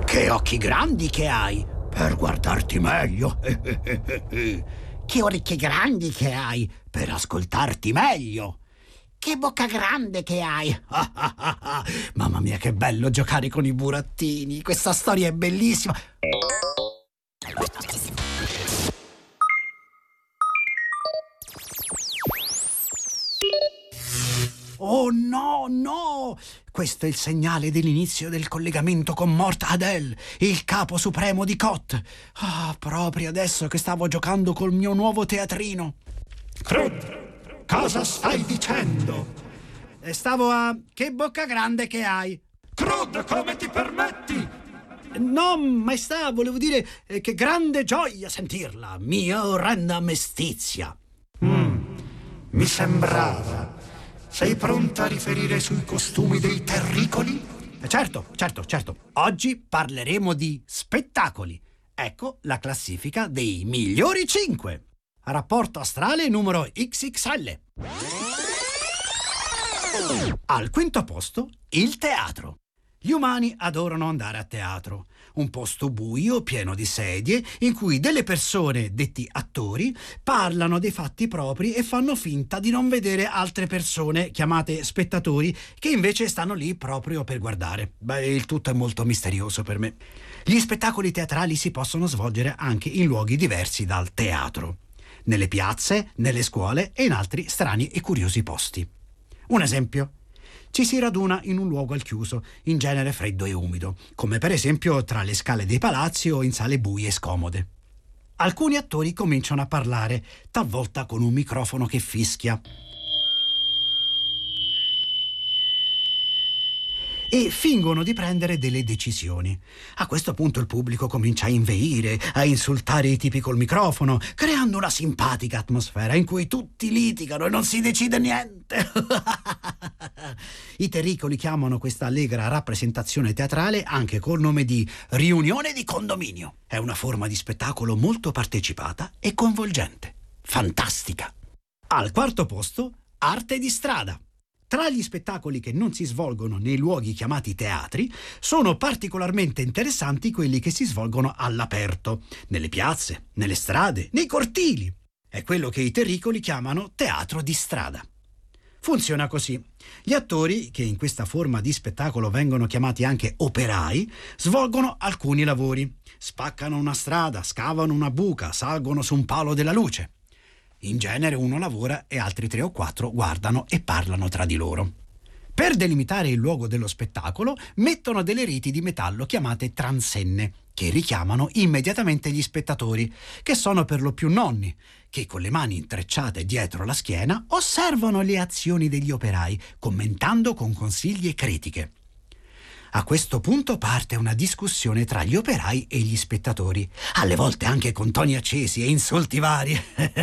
Che occhi grandi che hai per guardarti meglio. Che orecchie grandi che hai per ascoltarti meglio. Che bocca grande che hai. Mamma mia, che bello giocare con i burattini. Questa storia è bellissima. Oh no! Questo è il segnale dell'inizio del collegamento con Mortadel, il capo supremo di Kot. Proprio adesso che stavo giocando col mio nuovo teatrino. Crud, cosa stai dicendo? Stavo a... Che bocca grande che hai. Crud, come ti permetti? No, maestà, volevo dire che grande gioia sentirla, mia orrenda mestizia. Mi sembrava. Sei pronta a riferire sui costumi dei terricoli? Certo. Oggi parleremo di spettacoli. Ecco la classifica dei migliori 5. Rapporto astrale numero XXL. Al quinto posto, il teatro. Gli umani adorano andare a teatro, un posto buio, pieno di sedie, in cui delle persone, detti attori, parlano dei fatti propri e fanno finta di non vedere altre persone, chiamate spettatori, che invece stanno lì proprio per guardare. Il tutto è molto misterioso per me. Gli spettacoli teatrali si possono svolgere anche in luoghi diversi dal teatro, nelle piazze, nelle scuole e in altri strani e curiosi posti. Un esempio. Ci si raduna in un luogo al chiuso, in genere freddo e umido, come per esempio tra le scale dei palazzi o in sale buie e scomode. Alcuni attori cominciano a parlare, talvolta con un microfono che fischia. E fingono di prendere delle decisioni. A questo punto il pubblico comincia a inveire, a insultare i tipi col microfono, creando una simpatica atmosfera in cui tutti litigano e non si decide niente. I terricoli chiamano questa allegra rappresentazione teatrale anche col nome di riunione di condominio. È una forma di spettacolo molto partecipata e coinvolgente. Fantastica! Al quarto posto, arte di strada. Tra gli spettacoli che non si svolgono nei luoghi chiamati teatri, sono particolarmente interessanti quelli che si svolgono all'aperto, nelle piazze, nelle strade, nei cortili. È quello che i terricoli chiamano teatro di strada. Funziona così. Gli attori, che in questa forma di spettacolo vengono chiamati anche operai, svolgono alcuni lavori. Spaccano una strada, scavano una buca, salgono su un palo della luce. In genere uno lavora e altri 3 o 4 guardano e parlano tra di loro. Per delimitare il luogo dello spettacolo mettono delle reti di metallo chiamate transenne, che richiamano immediatamente gli spettatori, che sono per lo più nonni, che con le mani intrecciate dietro la schiena osservano le azioni degli operai, commentando con consigli e critiche. A questo punto parte una discussione tra gli operai e gli spettatori, alle volte anche con toni accesi e insulti vari.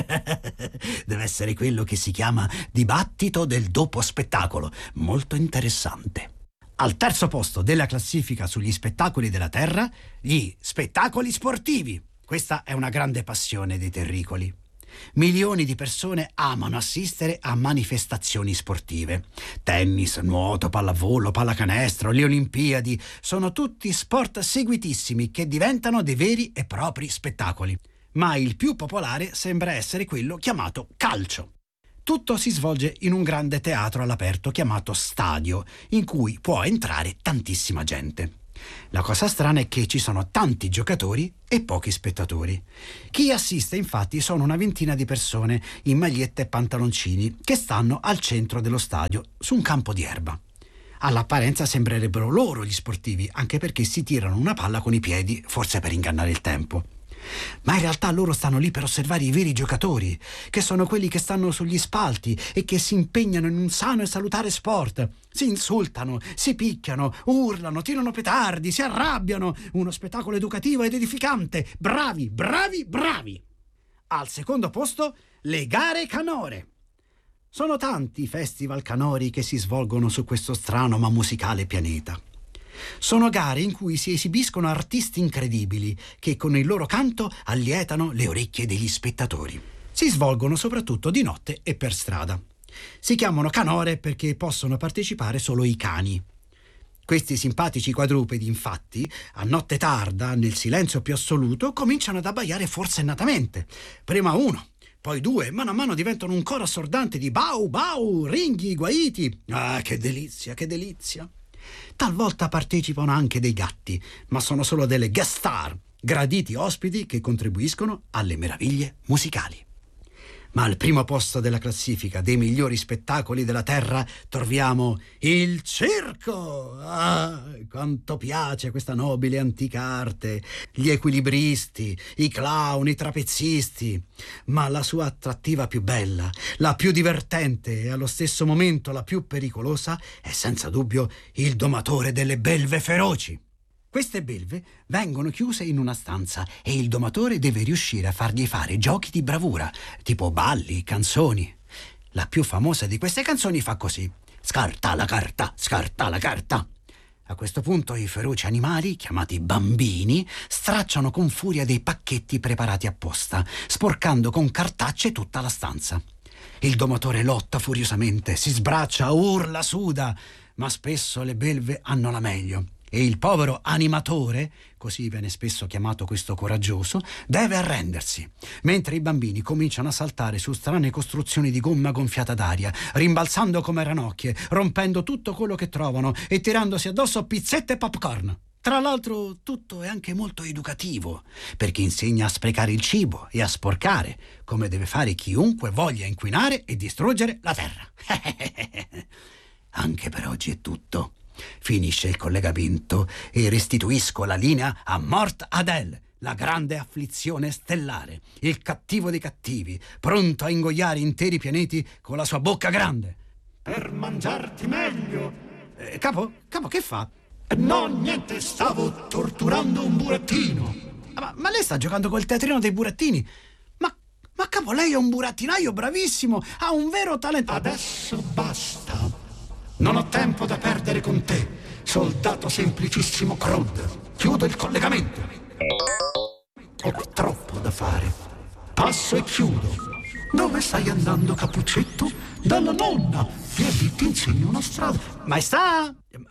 Deve essere quello che si chiama dibattito del dopo spettacolo, molto interessante. Al terzo posto della classifica sugli spettacoli della Terra, gli spettacoli sportivi. Questa è una grande passione dei terricoli. Milioni di persone amano assistere a manifestazioni sportive. Tennis, nuoto, pallavolo, pallacanestro, le Olimpiadi sono tutti sport seguitissimi che diventano dei veri e propri spettacoli. Ma il più popolare sembra essere quello chiamato calcio. Tutto si svolge in un grande teatro all'aperto chiamato stadio, in cui può entrare tantissima gente. La cosa strana è che ci sono tanti giocatori e pochi spettatori. Chi assiste infatti sono una ventina di persone in magliette e pantaloncini che stanno al centro dello stadio, su un campo di erba. All'apparenza sembrerebbero loro gli sportivi, anche perché si tirano una palla con i piedi, forse per ingannare il tempo. Ma in realtà loro stanno lì per osservare i veri giocatori, che sono quelli che stanno sugli spalti e che si impegnano in un sano e salutare sport. Si insultano, si picchiano, urlano, tirano petardi, si arrabbiano. Uno spettacolo educativo ed edificante. Bravi, bravi, bravi! Al secondo posto, le gare canore. Sono tanti i festival canori che si svolgono su questo strano ma musicale pianeta. Sono gare in cui si esibiscono artisti incredibili che con il loro canto allietano le orecchie degli spettatori. Si svolgono soprattutto di notte e per strada. Si chiamano canore perché possono partecipare solo i cani. Questi simpatici quadrupedi, infatti, a notte tarda, nel silenzio più assoluto, cominciano ad abbaiare forsennatamente. Prima uno, poi due, mano a mano diventano un coro assordante di bau, bau, ringhi, guaiti. Ah, che delizia, che delizia! Talvolta partecipano anche dei gatti, ma sono solo delle guest star, graditi ospiti che contribuiscono alle meraviglie musicali. Ma al primo posto della classifica dei migliori spettacoli della terra troviamo il circo. Ah, quanto piace questa nobile antica arte! Gli equilibristi, i clown, i trapezzisti. Ma la sua attrattiva più bella, la più divertente e allo stesso momento la più pericolosa è senza dubbio il domatore delle belve feroci. Queste belve vengono chiuse in una stanza e il domatore deve riuscire a fargli fare giochi di bravura, tipo balli, canzoni. La più famosa di queste canzoni fa così: scarta la carta, scarta la carta. A questo punto i feroci animali, chiamati bambini, stracciano con furia dei pacchetti preparati apposta, sporcando con cartacce tutta la stanza. Il domatore lotta furiosamente, si sbraccia, urla, suda, ma spesso le belve hanno la meglio. E il povero animatore, così viene spesso chiamato questo coraggioso, deve arrendersi, mentre i bambini cominciano a saltare su strane costruzioni di gomma gonfiata d'aria, rimbalzando come ranocchie, rompendo tutto quello che trovano e tirandosi addosso pizzette e popcorn. Tra l'altro tutto è anche molto educativo, perché insegna a sprecare il cibo e a sporcare, come deve fare chiunque voglia inquinare e distruggere la terra. Anche per oggi è tutto. Finisce il collegamento e restituisco la linea a Mort Adel, la grande afflizione stellare, il cattivo dei cattivi, pronto a ingoiare interi pianeti con la sua bocca grande. Per mangiarti meglio. Capo, che fa? No, niente, stavo torturando un burattino. Ma lei sta giocando col teatrino dei burattini? Ma capo, lei è un burattinaio bravissimo, ha un vero talento. Adesso basta. Non ho tempo da perdere con te, soldato semplicissimo Crud. Chiudo il collegamento. Ho troppo da fare. Passo e chiudo. Dove stai andando, Cappuccetto? Dalla nonna. Vieni, ti insegno una strada. Maestà?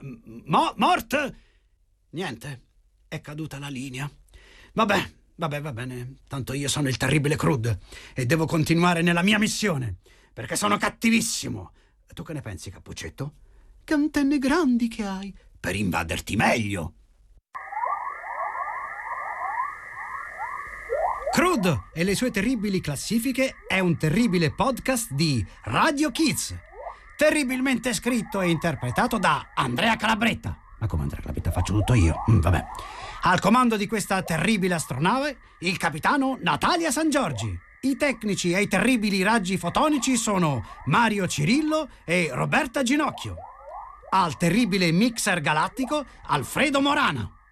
Mort? Niente, è caduta la linea. Vabbè, va bene. Tanto io sono il terribile Crud e devo continuare nella mia missione, perché sono cattivissimo. Tu che ne pensi, Cappuccetto? Che antenne grandi che hai per invaderti meglio. Crud e le sue terribili classifiche è un terribile podcast di Radio Kids, terribilmente scritto e interpretato da Andrea Calabretta. Ma come Andrea Calabretta? Faccio tutto io. Vabbè. Al comando di questa terribile astronave, il capitano Natalia San Giorgi. I tecnici ai terribili raggi fotonici sono Mario Cirillo e Roberta Ginocchio. Al terribile mixer galattico, Alfredo Morana.